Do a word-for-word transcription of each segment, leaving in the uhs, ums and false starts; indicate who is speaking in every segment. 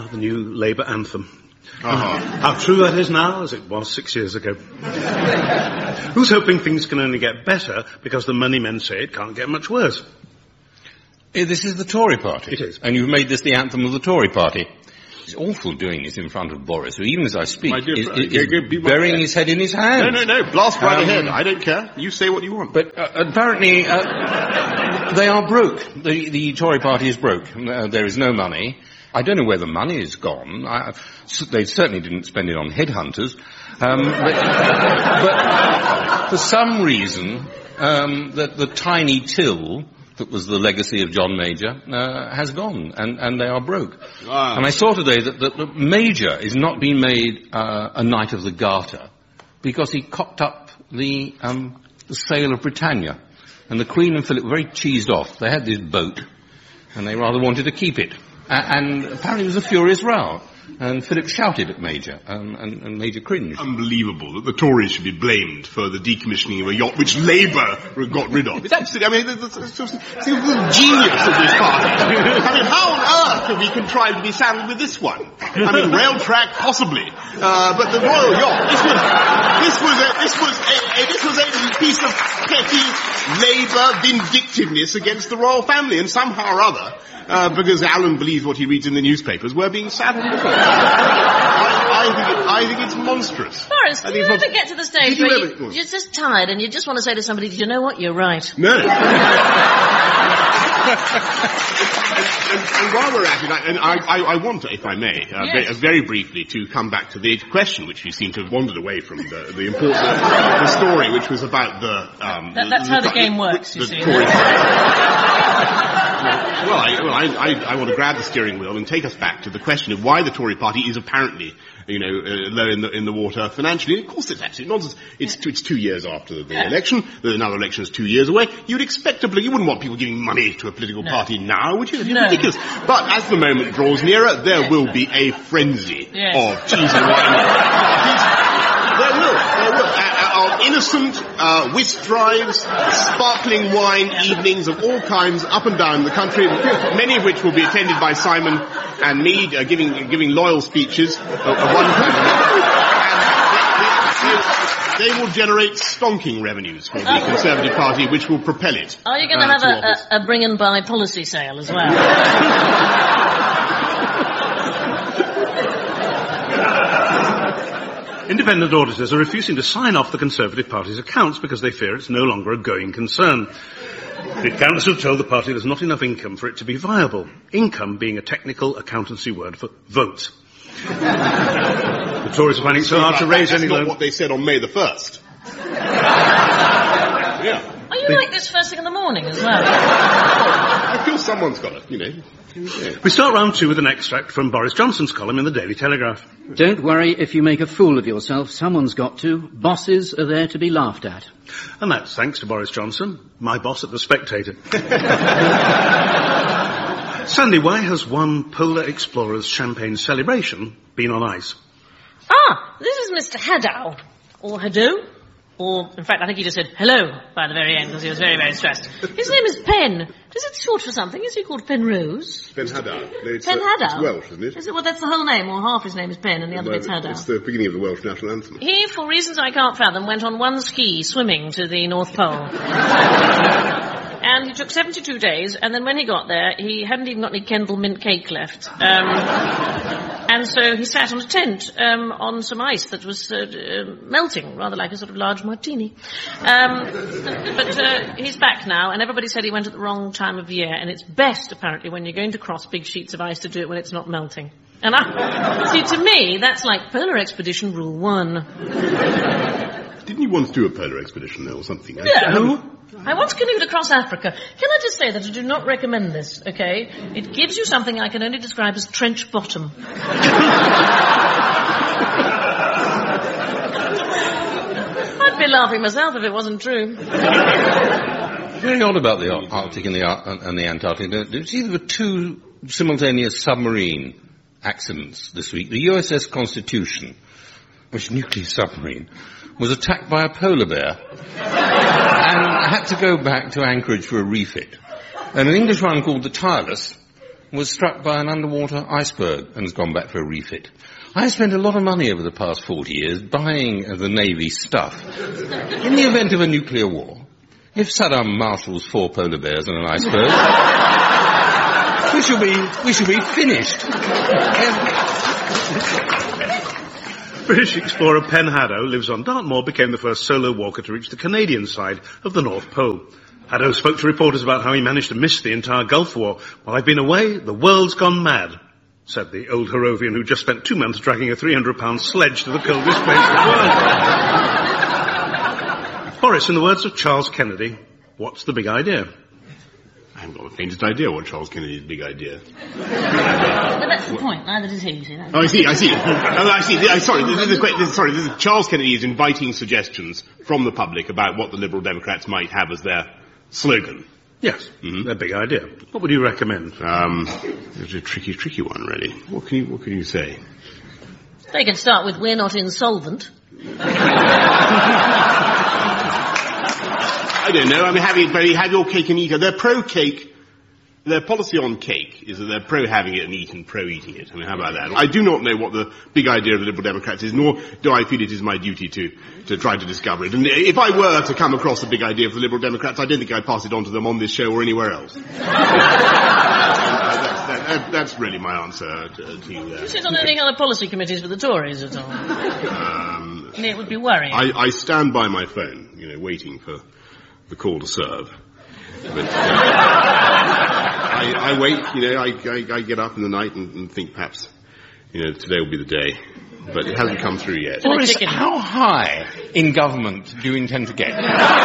Speaker 1: the new Labour anthem.
Speaker 2: Uh-huh.
Speaker 1: How true that is now as it was six years ago. Who's hoping things can only get better because the money men say it can't get much worse?
Speaker 3: Eh, This is the Tory party.
Speaker 1: It is.
Speaker 3: And you've made this the anthem of the Tory party. It's awful doing this in front of Boris, who even as I speak
Speaker 2: My dear
Speaker 3: is,
Speaker 2: friend,
Speaker 3: is,
Speaker 2: go- go beat my
Speaker 3: burying
Speaker 2: head.
Speaker 3: his head in his hands.
Speaker 2: No, no, no, blast right
Speaker 3: Um,
Speaker 2: ahead. I don't care. You say what you want.
Speaker 3: But uh, apparently uh, they are broke. The, the Tory party is broke. Uh, there is no money. I don't know where the money is gone. I, s- they certainly didn't spend it on headhunters. Um, but, but for some reason, um, the, the tiny till that was the legacy of John Major uh, has gone, and, and they are broke.
Speaker 2: Ah.
Speaker 3: And I saw today that, that the Major is not being made uh, a Knight of the Garter because he cocked up the, um, the sale of Britannia. And the Queen and Philip were very cheesed off. They had this boat, and they rather wanted to keep it. A- and apparently it was a furious row. And Philip shouted at Major, um, and, and Major cringed.
Speaker 2: Unbelievable that the Tories should be blamed for the decommissioning of a yacht which Labour got rid of. It's absolutely, I mean, it's, it's, it's, it's the genius of this party. I mean, how on earth have we contrived to be saddled with this one? I mean, rail track, possibly. Uh, but the Royal Yacht, this was, this was a, this was a, a, this was a piece of petty Labour vindictiveness against the royal family, and somehow or other, uh, because Alan believes what he reads in the newspapers, we're being saddled with it. I, I, think it, I think it's monstrous.
Speaker 4: Boris,
Speaker 2: I
Speaker 4: do
Speaker 2: think
Speaker 4: you
Speaker 2: it's
Speaker 4: ever
Speaker 2: mon-
Speaker 4: get to the stage
Speaker 2: Did you
Speaker 4: where
Speaker 2: ever-
Speaker 4: you, you're just tired and you just want to say to somebody, "Did you know what? You're right."
Speaker 2: No. and, and, and while we're at it, I, and I, I, I want, if I may, uh,
Speaker 4: Yes.
Speaker 2: very, uh, very briefly to come back to the question which you seem to have wandered away from, the, the important the story, which was about the... Um,
Speaker 4: That- that's how the game works, you
Speaker 2: the
Speaker 4: see.
Speaker 2: Tory- Well, I, well I, I, I want to grab the steering wheel and take us back to the question of why the Tory party is apparently, you know, uh, low in the, in the water financially. Of course, it's absolutely nonsense. It's two, it's two years after the, the election. The, another election is two years away. You'd expect, a, you wouldn't want people giving money to a political
Speaker 4: No.
Speaker 2: party now, would you? It's
Speaker 4: No.
Speaker 2: ridiculous. But as the moment draws nearer, there will be a frenzy
Speaker 4: Yes.
Speaker 2: of cheese and wine parties. There will, there will. Uh, uh, of innocent uh, whist drives, sparkling wine evenings of all kinds up and down the country, many of which will be attended by Simon and me, uh, giving giving loyal speeches of, of one kind or another. And they, they, they will generate stonking revenues for the Conservative Party, which will propel it.
Speaker 4: Are you going to
Speaker 2: uh,
Speaker 4: have
Speaker 2: to
Speaker 4: a,
Speaker 2: office.
Speaker 4: a, a bring and buy policy sale as well?
Speaker 1: Independent auditors are refusing to sign off the Conservative Party's accounts because they fear it's no longer a going concern. The accountants have told the party there's not enough income for it to be viable, income being a technical accountancy word for vote. The Tories are finding it so hard to raise
Speaker 2: That's
Speaker 1: any
Speaker 2: not
Speaker 1: loan.
Speaker 2: what they said on May the first. Yeah.
Speaker 4: Are you like this first thing in the morning as well?
Speaker 2: I feel someone's got it, you know.
Speaker 1: We start round two with an extract from Boris Johnson's column in the Daily Telegraph.
Speaker 5: Don't worry if you make a fool of yourself. Someone's got to. Bosses are there to be laughed at.
Speaker 1: And that's thanks to Boris Johnson, my boss at The Spectator. Sandy, why has one Polar Explorer's champagne celebration been on ice?
Speaker 4: Ah, this is Mister Hadow. Or Hadow. Or, in fact, I think he just said hello by the very end because he was very, very stressed. His name is Pen. Is it short for something? Is he called Penrose?
Speaker 2: Ben Haddad. No, it's,
Speaker 4: Pen
Speaker 2: uh,
Speaker 4: Hadow?
Speaker 2: It's Welsh, isn't it?
Speaker 4: Is it? Well, that's the whole name, or half his name is Pen and the other
Speaker 2: Well,
Speaker 4: bit's Hadow.
Speaker 2: It's the beginning of the Welsh national anthem.
Speaker 4: He, for reasons I can't fathom, went on one ski swimming to the North Pole. And he took seventy-two days, and then when he got there, he hadn't even got any Kendal mint cake left. Um, and so he sat on a tent um, on some ice that was uh, uh, melting, rather like a sort of large martini. Um, but uh, he's back now, and everybody said he went at the wrong time of year, and it's best, apparently, when you're going to cross big sheets of ice to do it when it's not melting. And I, see, to me, that's like Polar Expedition Rule One.
Speaker 2: Didn't you once do a polar expedition there or something? eh?
Speaker 4: No. I once canoed across Africa. Can I just say that I do not recommend this, okay? It gives you something I can only describe as trench bottom. I'd be laughing myself if it wasn't true.
Speaker 3: Very odd about the Ar- Arctic and the, Ar- and the Antarctic. Did you see there were two simultaneous submarine accidents this week? The U S S Constitution, which is a nuclear submarine, was attacked by a polar bear and had to go back to Anchorage for a refit. And an English one called the Tireless was struck by an underwater iceberg and has gone back for a refit. I spent a lot of money over the past forty years buying uh, the Navy stuff. In the event of a nuclear war, if Saddam marshals four polar bears and an iceberg, we shall be, we shall be finished.
Speaker 1: British explorer Pen Hadow lives on Dartmoor, became the first solo walker to reach the Canadian side of the North Pole. Hadow spoke to reporters about how he managed to miss the entire Gulf War. While I've been away, the world's gone mad, said the old Harrovian who just spent two months dragging a three hundred pound sledge to the coldest place in the world. Horace, in the words of Charles Kennedy, what's the big idea?
Speaker 2: I haven't got the faintest idea what Charles Kennedy's big idea.
Speaker 4: But that's the point. Neither does he, you see. That's
Speaker 2: Oh, I see, I see. Oh, I see. I, sorry, this is, quite, this, sorry, this is, Charles Kennedy is inviting suggestions from the public about what the Liberal Democrats might have as their slogan.
Speaker 1: Yes, mm-hmm. Their big idea. What would you recommend?
Speaker 2: Um, it's a tricky, tricky one, really. What can you, what can you say?
Speaker 4: They can start with, we're not insolvent.
Speaker 2: I don't know. I mean, have, you, have your cake and eat it. They're pro-cake. Their policy on cake is that they're pro-having it and eat and pro-eating it. I mean, how about that? I do not know what the big idea of the Liberal Democrats is, nor do I feel it is my duty to, to try to discover it. And if I were to come across the big idea of the Liberal Democrats, I don't think I'd pass it on to them on this show or anywhere else. that's, that, that, that's really my answer to, to you there.
Speaker 4: Do you sit on any other policy committees with the Tories at all?
Speaker 2: Um,
Speaker 4: I mean, it would be worrying.
Speaker 2: I, I stand by my phone, you know, waiting for the call to serve. But, uh, I, I wait, you know, I, I, I get up in the night and, and think perhaps, you know, today will be the day. But it hasn't come through yet.
Speaker 3: Boris, how high in government do you intend to get?
Speaker 2: I'm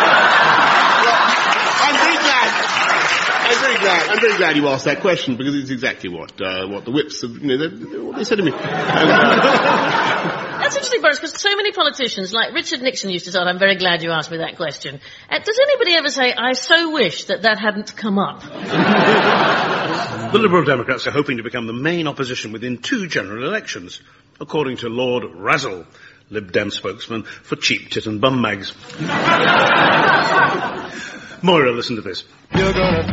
Speaker 2: very glad. I'm very glad. I'm very glad you asked that question because it's exactly what uh, what the whips have, you know, they, what they said to me.
Speaker 4: That's interesting, Boris, because so many politicians, like Richard Nixon used to say, I'm very glad you asked me that question. Uh, does anybody ever say, I so wish that that hadn't come up?
Speaker 1: The Liberal Democrats are hoping to become the main opposition within two general elections, according to Lord Razzle, Lib Dem spokesman for cheap tit and bum mags. Moira, listen to this.
Speaker 6: You're gonna